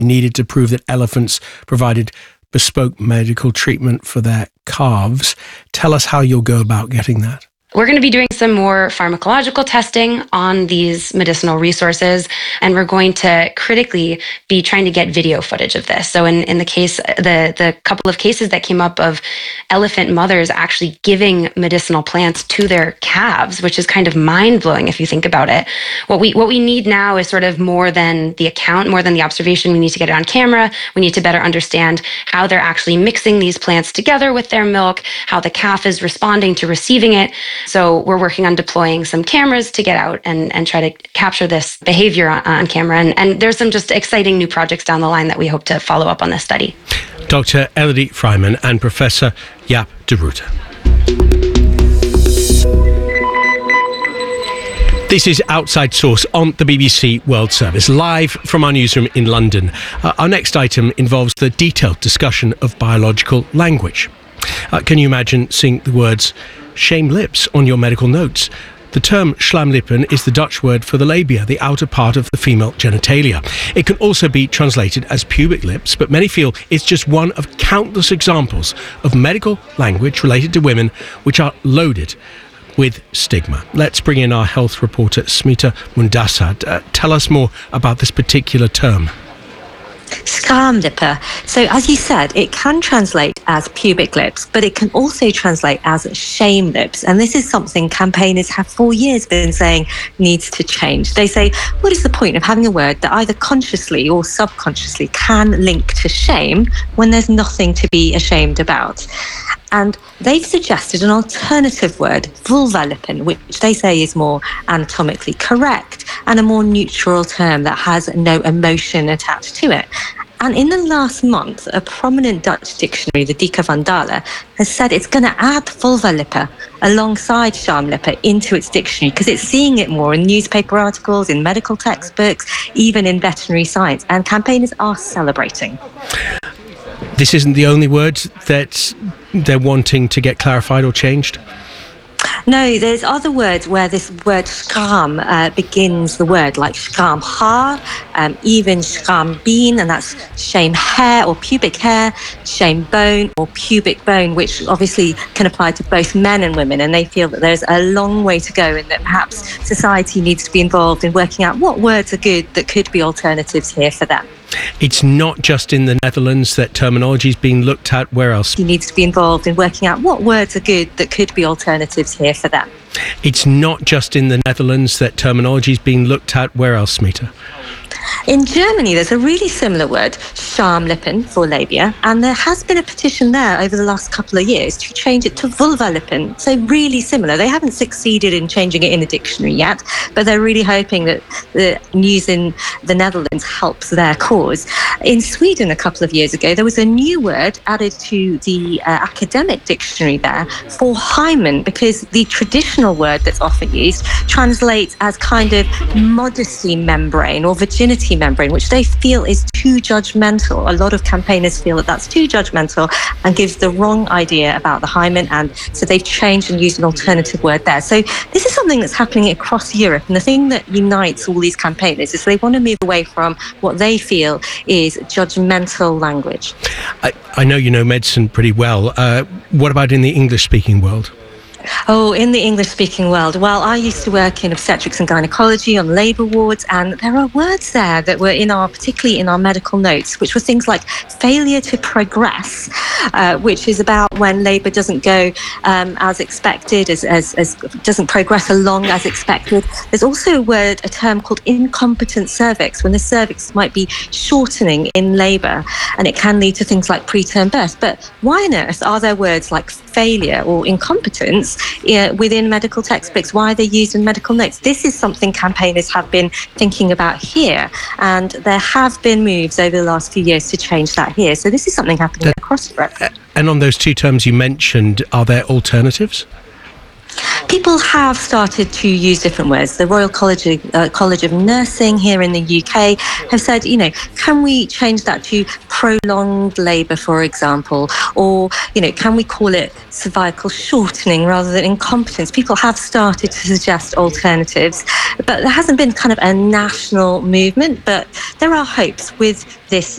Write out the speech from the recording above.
needed to prove that elephants provided bespoke medical treatment for their calves. Tell us how you'll go about getting that. We're going to be doing some more pharmacological testing on these medicinal resources, and we're going to critically be trying to get video footage of this. So in the case, the couple of cases that came up of elephant mothers actually giving medicinal plants to their calves, which is kind of mind-blowing if you think about it. What we need now is sort of more than the account, more than the observation. We need to get it on camera. We need to better understand how they're actually mixing these plants together with their milk, how the calf is responding to receiving it. So we're working on deploying some cameras to get out and try to capture this behavior on camera. And there's some just exciting new projects down the line that we hope to follow up on this study. Dr. Elodie Freiman and Professor Jaap de Ruiter. This is Outside Source on the BBC World Service, live from our newsroom in London. Our next item involves the detailed discussion of biological language. Can you imagine seeing the words shame lips on your medical notes? The term Schamlippen is the Dutch word for the labia, the outer part of the female genitalia. It can also be translated as pubic lips, but many feel it's just one of countless examples of medical language related to women which are loaded with stigma. Let's bring in our health reporter, Smita Mundasad. Tell us more about this particular term. Schamlippen. So as you said, it can translate as pubic lips, but it can also translate as shame lips. And this is something campaigners have for years been saying needs to change. They say, what is the point of having a word that either consciously or subconsciously can link to shame when there's nothing to be ashamed about? And they've suggested an alternative word, vulvalippen, which they say is more anatomically correct and a more neutral term that has no emotion attached to it. And in the last month, a prominent Dutch dictionary, the Dika van Dale, has said it's going to add vulvalippen alongside Schamlippen into its dictionary because it's seeing it more in newspaper articles, in medical textbooks, even in veterinary science. And campaigners are celebrating. This isn't the only word that they're wanting to get clarified or changed? No, there's other words where this word scham begins the word, like scham haar, even scham bean, and that's shame hair or pubic hair, shame bone or pubic bone, which obviously can apply to both men and women. And they feel that there's a long way to go and that perhaps society needs to be involved in working out what words are good that could be alternatives here for them. It's not just in the Netherlands that terminology is being looked at. Where else? He needs to be involved in working out what words are good that could be alternatives here for them. It's not just in the Netherlands that terminology is being looked at. Where else, Smita? In Germany, there's a really similar word, Schamlippen, for labia, and there has been a petition there over the last couple of years to change it to vulvalippen. So really similar. They haven't succeeded in changing it in the dictionary yet, but they're really hoping that the news in the Netherlands helps their cause. In Sweden, a couple of years ago, there was a new word added to the academic dictionary there for hymen, because the traditional word that's often used translates as kind of modesty membrane or virginity membrane, which they feel is too judgmental. A lot of campaigners feel that that's too judgmental and gives the wrong idea about the hymen, and so they've changed and used an alternative word there. So this is something that's happening across Europe, and the thing that unites all these campaigners is they want to move away from what they feel is judgmental language. I know you know medicine pretty well. What about in the English-speaking world? Oh, in the English-speaking world, well, I used to work in obstetrics and gynecology on labour wards, and there are words there that were particularly in our medical notes, which were things like failure to progress, which is about when labour doesn't go as expected, as doesn't progress along as expected. There's also a term called incompetent cervix, when the cervix might be shortening in labour, and it can lead to things like preterm birth. But why on earth are there words like failure or incompetence within medical textbooks? Why are they used in medical notes? This is something campaigners have been thinking about here, and there have been moves over the last few years to change that here. So this is something happening across Europe. And on those two terms you mentioned, are there alternatives? People have started to use different words. The Royal College of Nursing here in the UK have said, can we change that to prolonged labour, for example? Or, can we call it cervical shortening rather than incompetence? People have started to suggest alternatives, but there hasn't been kind of a national movement. But there are hopes with this